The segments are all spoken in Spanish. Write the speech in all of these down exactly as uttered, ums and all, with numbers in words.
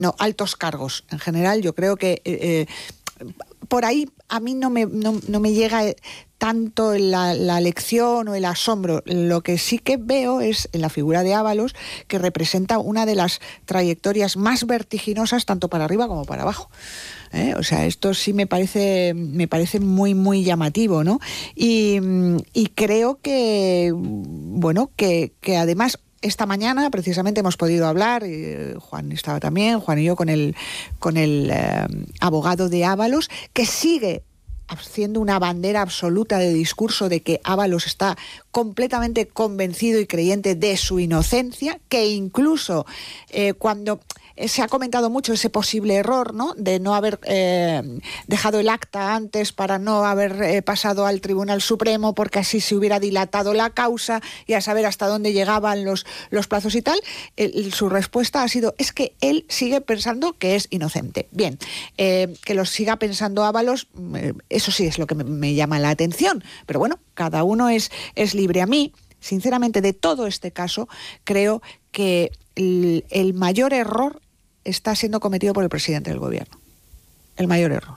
no, altos cargos. En general, yo creo que eh, por ahí a mí no me, no, no me llega tanto la, la lección o el asombro. Lo que sí que veo es en la figura de Ábalos, que representa una de las trayectorias más vertiginosas tanto para arriba como para abajo. ¿Eh? O sea, esto sí me parece, me parece muy, muy llamativo, ¿no? Y, y creo que, bueno, que, que además esta mañana precisamente hemos podido hablar, y Juan estaba también, Juan y yo, con el, con el eh, abogado de Ábalos, que sigue haciendo una bandera absoluta de discurso de que Ábalos está completamente convencido y creyente de su inocencia, que incluso eh, cuando se ha comentado mucho ese posible error, ¿no?, de no haber eh, dejado el acta antes para no haber eh, pasado al Tribunal Supremo, porque así se hubiera dilatado la causa y a saber hasta dónde llegaban los, los plazos y tal. El, su respuesta ha sido, es que él sigue pensando que es inocente. Bien, eh, que lo siga pensando Ábalos, eh, eso sí es lo que me, me llama la atención, pero bueno, cada uno es, es libre. A mí, sinceramente, de todo este caso, creo que el, el mayor error está siendo cometido por el presidente del gobierno. El mayor error.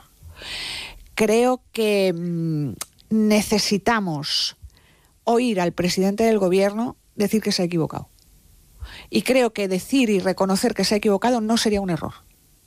Creo que mmm, necesitamos oír al presidente del gobierno decir que se ha equivocado. Y creo que decir y reconocer que se ha equivocado no sería un error.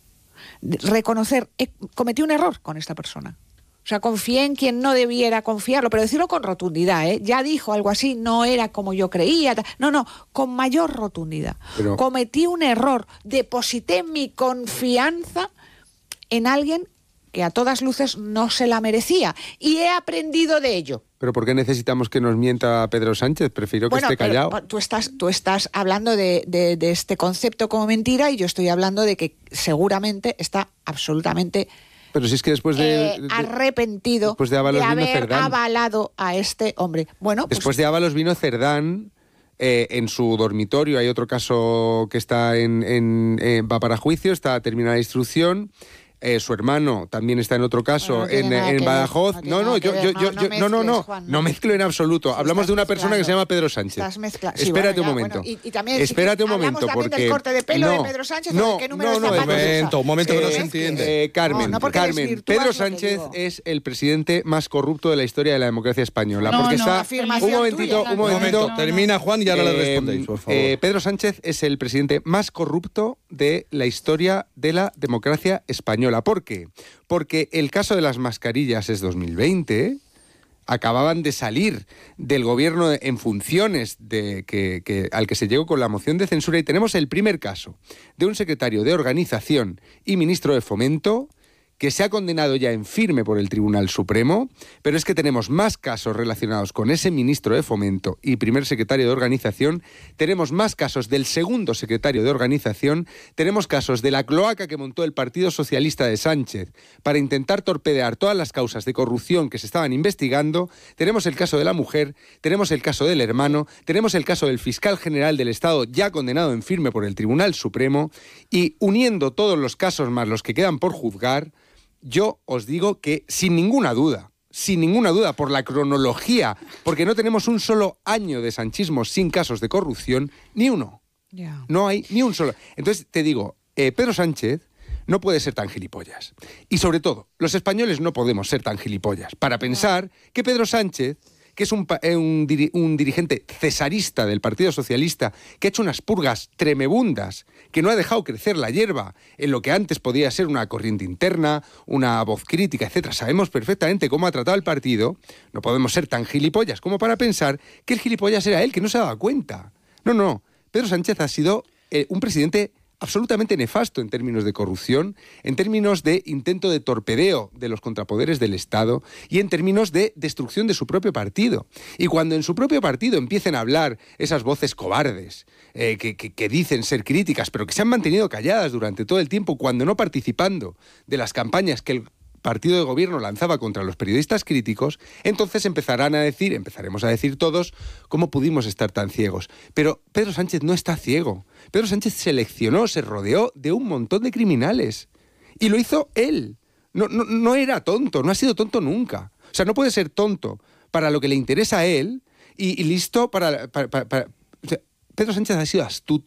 Reconocer, eh, cometí un error con esta persona. O sea, confié en quien no debiera confiarlo, pero decirlo con rotundidad, ¿eh? Ya dijo algo así, no era como yo creía. No, no, con mayor rotundidad. Pero... cometí un error, deposité mi confianza en alguien que a todas luces no se la merecía. Y he aprendido de ello. ¿Pero por qué necesitamos que nos mienta Pedro Sánchez? Prefiero que bueno, esté callado. Pero, tú, estás, tú estás hablando de, de, de este concepto como mentira y yo estoy hablando de que seguramente está absolutamente... Pero si es que después de... Eh, arrepentido después de, Ábalos de haber vino Cerdán. avalado a este hombre. Bueno, pues, después de Ábalos vino Cerdán eh, en su dormitorio. Hay otro caso que está en, en, eh, va para juicio, está terminada la instrucción. Eh, su hermano también está en otro caso, bueno, no en, en Badajoz. Ver, no, no, no, yo, yo, yo, no, no, no, no, Juan, no mezclo en absoluto. Sí, hablamos de una persona que se llama Pedro Sánchez. Sí, Espérate bueno, un momento. Bueno, y, y también, Espérate si un momento, hablamos porque del corte de pelo no, de Pedro Sánchez, no, o de qué número no, no, de un momento, un momento que no se entiende. Eh, Carmen, no, no Carmen, Pedro Sánchez es el presidente más corrupto de la historia de la democracia española, no, porque no, está un momentito, tuya, un momentito. momento, termina Juan y ahora eh, le respondéis, por favor. Eh, Pedro Sánchez es el presidente más corrupto de la historia de la democracia española. ¿Por qué? Porque el caso de las mascarillas es dos mil veinte, acababan de salir del gobierno en funciones de que, que, al que se llegó con la moción de censura, y tenemos el primer caso de un secretario de Organización y ministro de Fomento que se ha condenado ya en firme por el Tribunal Supremo, pero es que tenemos más casos relacionados con ese ministro de Fomento y primer secretario de Organización, tenemos más casos del segundo secretario de Organización, tenemos casos de la cloaca que montó el Partido Socialista de Sánchez para intentar torpedear todas las causas de corrupción que se estaban investigando, tenemos el caso de la mujer, tenemos el caso del hermano, tenemos el caso del fiscal general del Estado ya condenado en firme por el Tribunal Supremo, y uniendo todos los casos más los que quedan por juzgar, yo os digo que sin ninguna duda, sin ninguna duda, por la cronología, porque no tenemos un solo año de sanchismo sin casos de corrupción, ni uno. Yeah. No hay ni un solo. Entonces te digo, eh, Pedro Sánchez no puede ser tan gilipollas. Y sobre todo, los españoles no podemos ser tan gilipollas para pensar que Pedro Sánchez, que es un, un, un dirigente cesarista del Partido Socialista, que ha hecho unas purgas tremebundas, que no ha dejado crecer la hierba en lo que antes podía ser una corriente interna, una voz crítica, etcétera. Sabemos perfectamente cómo ha tratado el partido. No podemos ser tan gilipollas como para pensar que el gilipollas era él, que no se ha dado cuenta. No, no. Pedro Sánchez ha sido eh, un presidente absolutamente nefasto en términos de corrupción, en términos de intento de torpedeo de los contrapoderes del Estado y en términos de destrucción de su propio partido. Y cuando en su propio partido empiecen a hablar esas voces cobardes, eh, que, que, que dicen ser críticas, pero que se han mantenido calladas durante todo el tiempo, cuando no participando de las campañas que el partido de gobierno lanzaba contra los periodistas críticos, entonces empezarán a decir, empezaremos a decir todos, cómo pudimos estar tan ciegos. Pero Pedro Sánchez no está ciego. Pedro Sánchez seleccionó, se rodeó de un montón de criminales. Y lo hizo él. No, no, no era tonto, no ha sido tonto nunca. O sea, no puede ser tonto para lo que le interesa a él y, y listo para... para, para, para o sea, Pedro Sánchez ha sido astuto,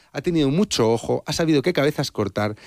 ha tenido mucho ojo, ha sabido qué cabezas cortar